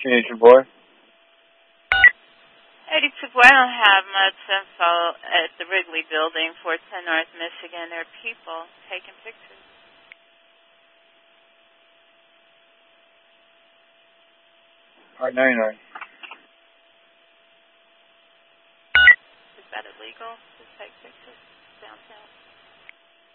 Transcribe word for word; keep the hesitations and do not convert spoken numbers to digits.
Teenager boy. eighty-two boy, I don't have much info at the Wrigley Building, four ten North Michigan. There are people taking pictures. Alright, ninety-nine. Is that illegal to take pictures downtown?